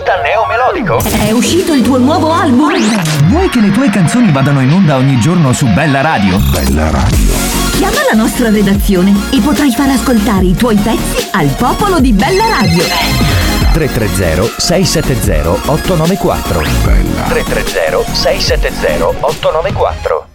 artista neomelodico. È uscito il tuo nuovo album? Vuoi che le tue canzoni vadano in onda ogni giorno su Bella Radio? Bella Radio. Chiama la nostra redazione e potrai far ascoltare i tuoi pezzi al popolo di Bella Radio. 330-670-894. Bella. 330-670-894.